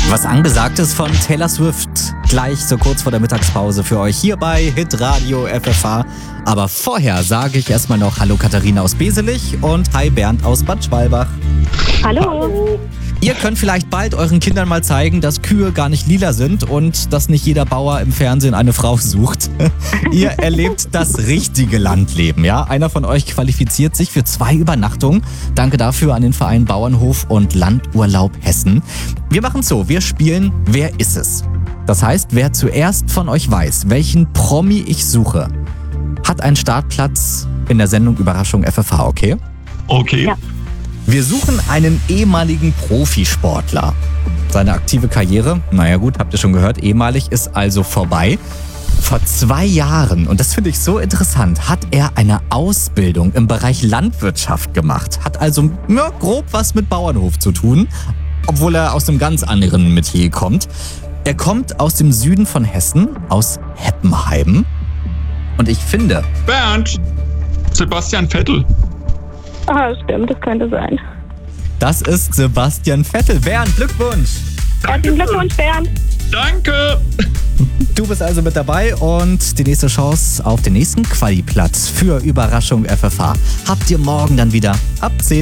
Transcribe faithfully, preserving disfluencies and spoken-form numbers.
Was angesagt ist von Taylor Swift. Gleich so kurz vor der Mittagspause für euch hier bei Hitradio F F H. Aber vorher sage ich erstmal noch Hallo Katharina aus Beselich und Hi Bernd aus Bad Schwalbach. Hallo. Hallo. Ihr könnt vielleicht bald euren Kindern mal zeigen, dass Kühe gar nicht lila sind und dass nicht jeder Bauer im Fernsehen eine Frau sucht. Ihr erlebt das richtige Landleben, ja? Einer von euch qualifiziert sich für zwei Übernachtungen. Danke dafür an den Verein Bauernhof und Landurlaub Hessen. Wir machen so, wir spielen Wer ist es? Das heißt, wer zuerst von euch weiß, welchen Promi ich suche, hat einen Startplatz in der Sendung Überraschung F F H, okay? Okay. Ja. Wir suchen einen ehemaligen Profisportler. Seine aktive Karriere, naja gut, habt ihr schon gehört, ehemalig ist also vorbei. Vor zwei Jahren, und das finde ich so interessant, hat er eine Ausbildung im Bereich Landwirtschaft gemacht. Hat also ja, grob was mit Bauernhof zu tun, obwohl er aus einem ganz anderen Metier kommt. Er kommt aus dem Süden von Hessen, aus Heppenheim. Und ich finde... Bernd! Sebastian Vettel. Ah, stimmt, das könnte sein. Das ist Sebastian Vettel. Bernd, Glückwunsch! Herzlichen Glückwunsch, Bernd. Danke! Du bist also mit dabei und die nächste Chance auf den nächsten Quali-Platz für Überraschung F F H habt ihr morgen dann wieder ab zehn.